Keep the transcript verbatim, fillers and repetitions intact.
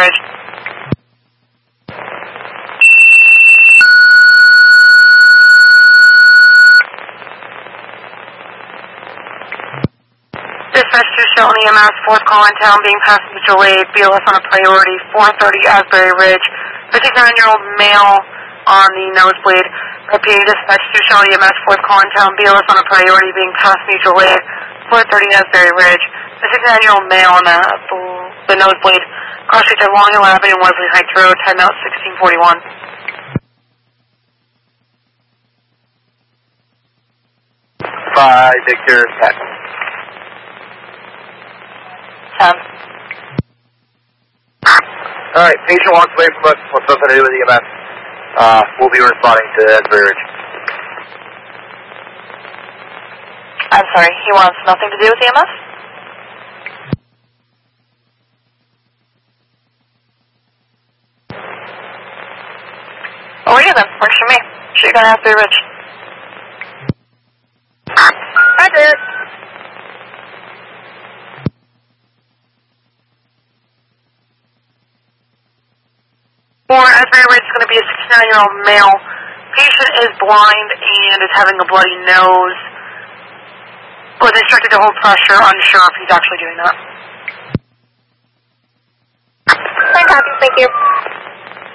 Ridge. Dispatch two Shelton E M S, fourth call in town, being passenger delayed, B L S on a priority, four thirty Asbury Ridge, fifty-nine-year-old male on the nosebleed. Repeating, dispatch two Shelton E M S, fourth call in town, B L S on a priority, being passenger delayed, four thirty Asbury Ridge, fifty-nine-year-old male on the, the nosebleed. Cross streets at Long Hill Avenue, Wesley Heights Road, time out sixteen forty-one. Five, Victor, ten. ten. Alright, patient walks away from us, wants nothing to do with E M S. Uh, we'll be responding to Asbury Ridge. I'm sorry, he wants nothing to do with E M S? Oh, yeah then, works for me. Sure you're gonna Asbury Ridge. Hi, Derek. For Asbury Ridge is going to be a sixty-nine-year-old male. Patient is blind and is having a bloody nose. Was instructed to hold pressure, unsure if he's actually doing that. Fine, copy, thank you.